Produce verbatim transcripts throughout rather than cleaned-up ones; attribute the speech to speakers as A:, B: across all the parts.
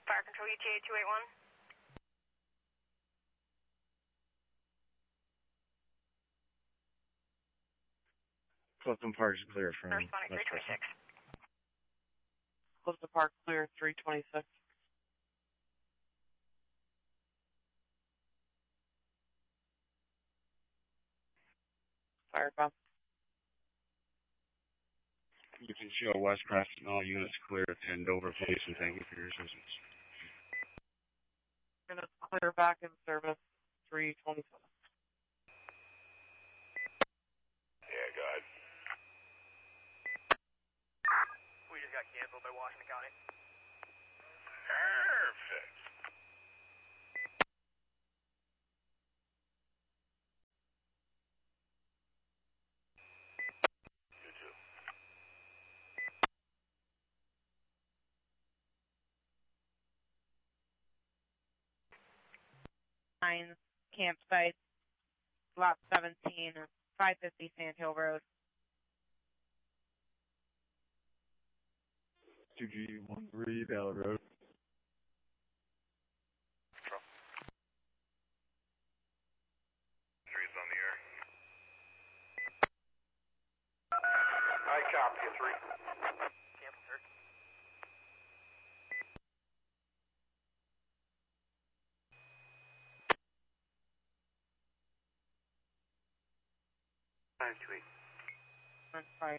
A: Fire Control E T A two eight one.
B: Clifton Park is clear from
A: Responding three twenty-six.
C: Clifton Park clear, three twenty-six. Fire com.
B: You can show Westcraft and all units clear and Dover Police, and thank you for your assistance.
C: Units clear back in service, three twenty-seven.
D: Yeah, go ahead.
A: We just got canceled by Washington County.
D: Perfect. You too.
E: Nine campsite, lot seventeen, five fifty Sand Hill Road.
B: two G one three Ballard Road.
D: Control. Three's on the air. I copy you, three.
A: Cancel, sir.
D: Five two eight.
E: On fire.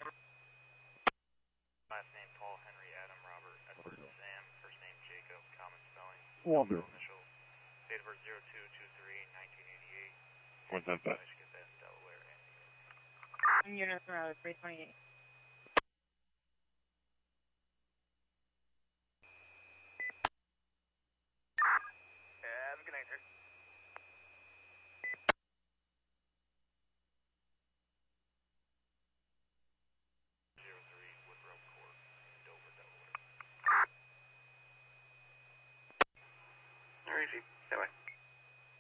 F: Last name Paul Henry Adam Robert Edward Sam, first name Jacob, common spelling.
B: Walter.
F: Initial. Date of birth zero two two three nineteen eighty-eight.
B: What's that, bet?
F: Michigan, Bend, Delaware, and New York.
E: Units around three twenty-eight.
A: Have a good night, sir.
F: zero three Woodrow Court, Dover, Delaware.
D: All right, easy. Stay away.